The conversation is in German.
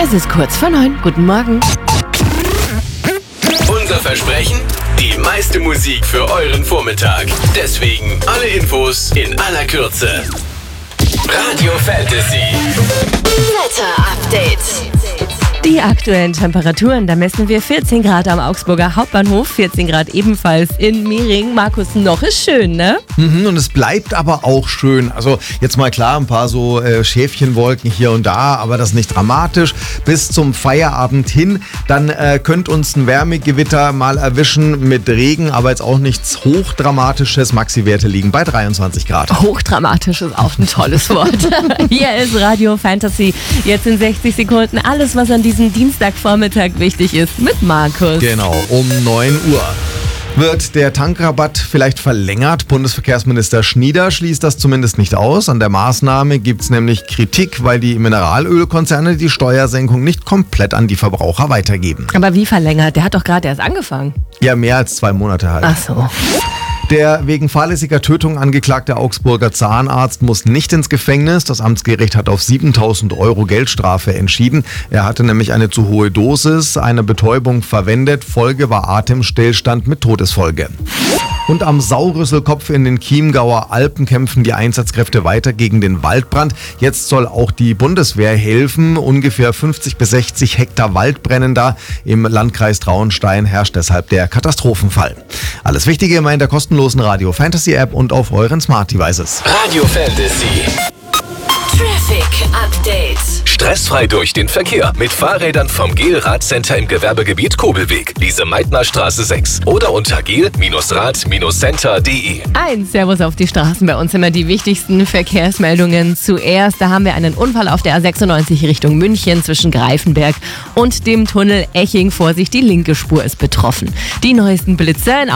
Es ist kurz vor 9. Guten Morgen. Unser Versprechen? Die meiste Musik für euren Vormittag. Deswegen alle Infos in aller Kürze. Radio Fantasy. Wetter-Update. Die aktuellen Temperaturen, da messen wir 14 Grad am Augsburger Hauptbahnhof, 14 Grad ebenfalls in Mehring. Markus, noch ist schön, ne? Und es bleibt aber auch schön. Also jetzt mal klar, ein paar so Schäfchenwolken hier und da, aber das nicht dramatisch. Bis zum Feierabend hin, dann könnte uns ein Wärmegewitter mal erwischen mit Regen, aber jetzt auch nichts Hochdramatisches. Maxi-Werte liegen bei 23 Grad. Hochdramatisch ist auch ein tolles Wort. Hier ist Radio Fantasy. Jetzt in 60 Sekunden alles, was an diesem Dienstagvormittag wichtig ist, mit Markus. Genau, um 9 Uhr. Wird der Tankrabatt vielleicht verlängert? Bundesverkehrsminister Schnieder schließt das zumindest nicht aus. An der Maßnahme gibt es nämlich Kritik, weil die Mineralölkonzerne die Steuersenkung nicht komplett an die Verbraucher weitergeben. Aber wie verlängert? Der hat doch gerade erst angefangen. Ja, mehr als 2 Monate halt. Ach so. Der wegen fahrlässiger Tötung angeklagte Augsburger Zahnarzt muss nicht ins Gefängnis. Das Amtsgericht hat auf 7.000 € Geldstrafe entschieden. Er hatte nämlich eine zu hohe Dosis einer Betäubung verwendet. Folge war Atemstillstand mit Todesfolge. Und am Saurüsselkopf in den Chiemgauer Alpen kämpfen die Einsatzkräfte weiter gegen den Waldbrand. Jetzt soll auch die Bundeswehr helfen. Ungefähr 50 bis 60 Hektar Wald brennen da. Im Landkreis Traunstein herrscht deshalb der Katastrophenfall. Alles Wichtige immer in der kostenlosen Radio Fantasy App und auf euren Smart Devices. Radio Fantasy. Traffic Update. Stressfrei durch den Verkehr mit Fahrrädern vom GEL-Radcenter im Gewerbegebiet Kobelweg, Lise-Meitner-Straße 6 oder unter gel-rad-center.de. Ein Servus auf die Straßen, bei uns immer die wichtigsten Verkehrsmeldungen. Zuerst, da haben wir einen Unfall auf der A96 Richtung München zwischen Greifenberg und dem Tunnel Eching. Vorsicht, die linke Spur ist betroffen. Die neuesten Blitze in